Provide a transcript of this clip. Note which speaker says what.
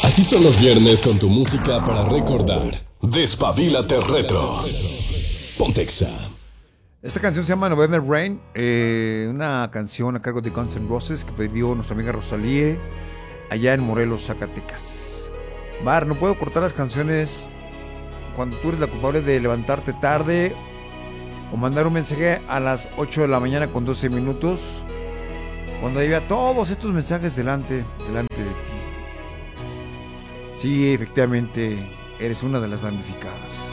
Speaker 1: Así son los viernes con tu música para recordar. Despabilate retro. Pontexa.
Speaker 2: Esta canción se llama November Rain, una canción a cargo de Guns N' Roses que pidió nuestra amiga Rosalía allá en Morelos, Zacatecas. Mar, no puedo cortar las canciones cuando tú eres la culpable de levantarte tarde o mandar un mensaje a las 8 de la mañana con 12 minutos, cuando había todos estos mensajes delante de ti. Sí, efectivamente, eres una de las damnificadas.